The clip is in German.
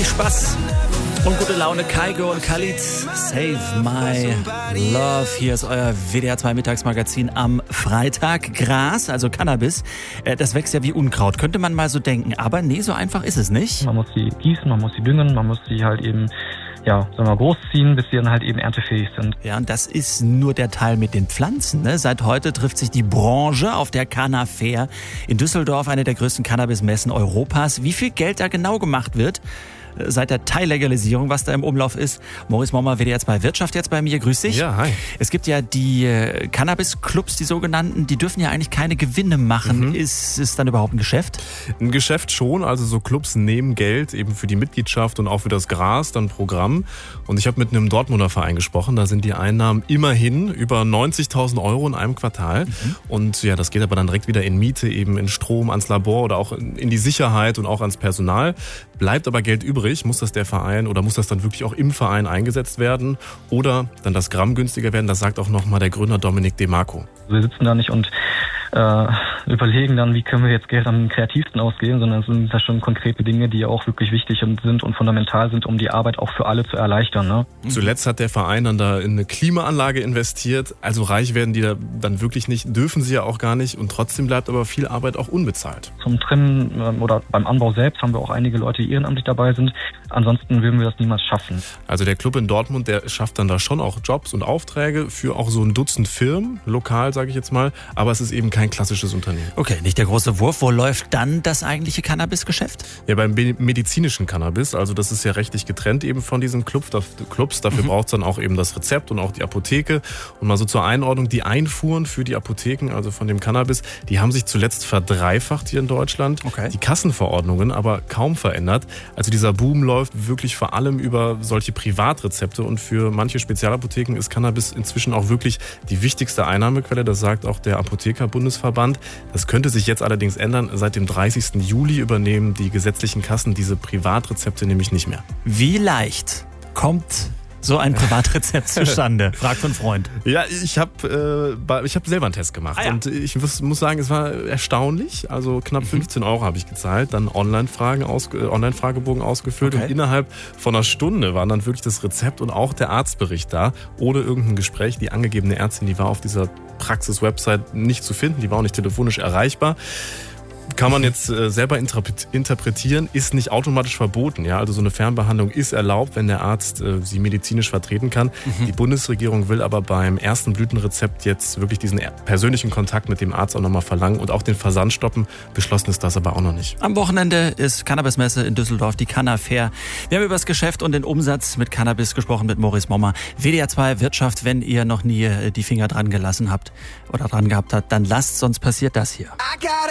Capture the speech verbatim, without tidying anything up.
richtig Spaß und gute Laune. Kygo und Khalid, Save My Love. Hier ist euer W D R zwei Mittagsmagazin am Freitag. Gras, also Cannabis, das wächst ja wie Unkraut, könnte man mal so denken. Aber nee, so einfach ist es nicht. Man muss sie gießen, man muss sie düngen, man muss sie halt eben ja, sagen wir, großziehen, bis sie dann halt eben erntefähig sind. Ja, und das ist nur der Teil mit den Pflanzen. Ne? Seit heute trifft sich die Branche auf der Canna Fair in Düsseldorf, eine der größten Cannabismessen Europas. Wie viel Geld da genau gemacht wird seit der Teillegalisierung, was da im Umlauf ist. Maurice Mommer, W D R zwei Wirtschaft jetzt bei mir. Grüß dich. Ja, hi. Es gibt ja die äh, Cannabis-Clubs, die sogenannten, die dürfen ja eigentlich keine Gewinne machen. Mhm. Ist es dann überhaupt ein Geschäft? Ein Geschäft schon, also so Clubs nehmen Geld eben für die Mitgliedschaft und auch für das Gras, dann Programm. Und ich habe mit einem Dortmunder Verein gesprochen, da sind die Einnahmen immerhin über neunzigtausend Euro in einem Quartal. Mhm. Und ja, das geht aber dann direkt wieder in Miete, eben in Strom, ans Labor oder auch in die Sicherheit und auch ans Personal. Bleibt aber Geld übrig. Muss das der Verein oder muss das dann wirklich auch im Verein eingesetzt werden oder dann das Gramm günstiger werden? Das sagt auch nochmal der Gründer Dominik DeMarco. Wir sitzen da nicht und äh, überlegen dann, wie können wir jetzt Geld am kreativsten ausgeben, sondern es sind da schon konkrete Dinge, die auch wirklich wichtig sind und fundamental sind, um die Arbeit auch für alle zu erleichtern. Ne? Zuletzt hat der Verein dann da in eine Klimaanlage investiert. Also reich werden die da dann wirklich nicht, dürfen sie ja auch gar nicht und trotzdem bleibt aber viel Arbeit auch unbezahlt. Zum Trimmen oder beim Anbau selbst haben wir auch einige Leute, die ehrenamtlich dabei sind. Ansonsten würden wir das niemals schaffen. Also der Club in Dortmund, der schafft dann da schon auch Jobs und Aufträge für auch so ein Dutzend Firmen, lokal sage ich jetzt mal, aber es ist eben kein klassisches Unternehmen. Okay, nicht der große Wurf. Wo läuft dann das eigentliche Cannabisgeschäft? Ja, beim medizinischen Cannabis, also das ist ja rechtlich getrennt eben von diesen Club, Clubs. Dafür mhm. braucht es dann auch eben das Rezept und auch die Apotheke. Und mal so zur Einordnung, die Einfuhren für die Apotheken, also von dem Cannabis, die haben sich zuletzt verdreifacht hier in Deutschland. Okay. Die Kassenverordnungen aber kaum verändert. Also dieser Boom läuft wirklich vor allem über solche Privatrezepte und für manche Spezialapotheken ist Cannabis inzwischen auch wirklich die wichtigste Einnahmequelle. Das sagt auch der Apothekerbundesverband. Das könnte sich jetzt allerdings ändern. Seit dem dreißigsten Juli übernehmen die gesetzlichen Kassen diese Privatrezepte nämlich nicht mehr. Wie leicht kommt so ein Privatrezept zustande? Fragt ein Freund. Ja, ich habe äh, ich hab selber einen Test gemacht. Ah, ja. Und ich muss, muss sagen, es war erstaunlich. Also knapp fünfzehn Euro habe ich gezahlt, dann Online-Fragen aus, äh, Online-Fragebogen ausgefüllt. Okay. Und innerhalb von einer Stunde waren dann wirklich das Rezept und auch der Arztbericht da, ohne irgendein Gespräch. Die angegebene Ärztin, die war auf dieser Praxis-Website nicht zu finden, die war auch nicht telefonisch erreichbar. Kann man jetzt äh, selber interpretieren, ist nicht automatisch verboten. Ja? Also so eine Fernbehandlung ist erlaubt, wenn der Arzt äh, sie medizinisch vertreten kann. Mhm. Die Bundesregierung will aber beim ersten Blütenrezept jetzt wirklich diesen persönlichen Kontakt mit dem Arzt auch nochmal verlangen und auch den Versand stoppen. Beschlossen ist das aber auch noch nicht. Am Wochenende ist Cannabismesse in Düsseldorf, die Canna Fair. Wir haben über das Geschäft und den Umsatz mit Cannabis gesprochen mit Maurice Mommer. W D R zwei Wirtschaft, wenn ihr noch nie die Finger dran gelassen habt oder dran gehabt habt, dann lasst, sonst passiert das hier.